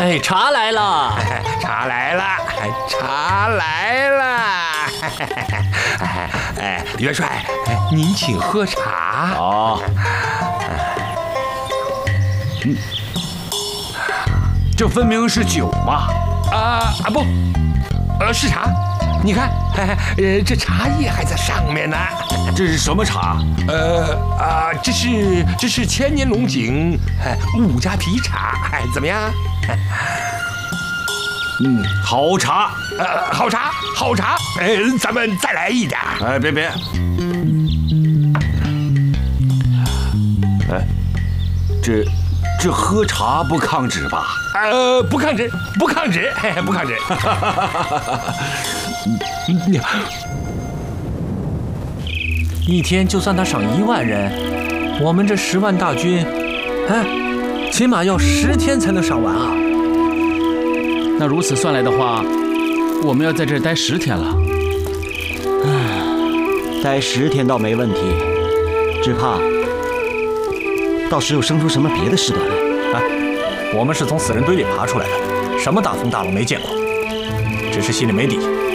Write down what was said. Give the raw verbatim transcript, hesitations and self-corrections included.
哎，茶来了， 茶来了，茶来了。哎，元帅，您请喝茶。 好。嗯，这分明是酒嘛。 啊啊不，呃是茶。你看，呃这茶叶还在上面呢。 这是什么茶？ 呃啊，这是这是千年龙井五加皮茶，怎么样？ 嗯，好茶， 呃，好茶，好茶，呃，咱们再来一点。 哎，别别，哎，这这喝茶不抗旨吧？ 呃，不抗旨，不抗旨，嘿嘿不抗旨。 你一天就算他赏一万人，我们这十万大军，哎，起码要十天才能赏完啊。 那如此算来的话，我们要在这儿待十天了。 唉，待十天倒没问题，只怕到时又生出什么别的事端来。 哎，我们是从死人堆里爬出来的，什么大风大浪没见过，只是心里没底。